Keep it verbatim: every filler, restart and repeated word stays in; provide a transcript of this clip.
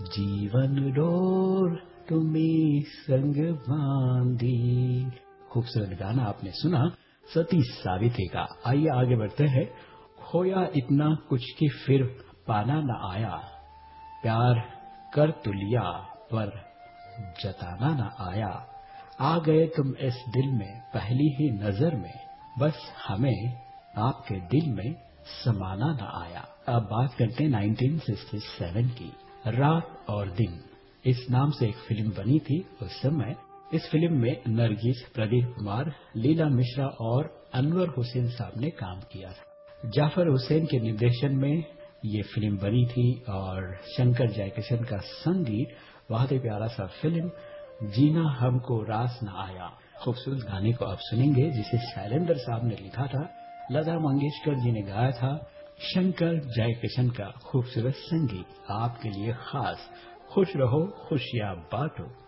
जीवन डोर तुम्हें संग बांधी। खूबसूरत गाना आपने सुना सती सावित्री का। आइए आगे बढ़ते हैं। खोया इतना कुछ कि फिर पाना न आया, प्यार कर तो लिया पर जताना न आया। आ गए तुम इस दिल में पहली ही नजर में, बस हमें आपके दिल में समाना न आया। अब बात करते हैं उन्नीस सौ सड़सठ की। रात और दिन इस नाम से एक फिल्म बनी थी उस समय। इस फिल्म में नरगिस, प्रदीप कुमार, लीला मिश्रा और अनवर हुसैन साहब ने काम किया था। जाफर हुसैन के निर्देशन में ये फिल्म बनी थी और शंकर जयकिशन का संगीत। बहुत ही प्यारा सा फिल्म जीना हमको रास न आया। खूबसूरत गाने को आप सुनेंगे जिसे शैलेंद्र साहब ने लिखा था, लता मंगेशकर जी ने गाया था, शंकर जयकिशन का खूबसूरत संगीत आपके लिए खास। खुश रहो खुशियां बांटो।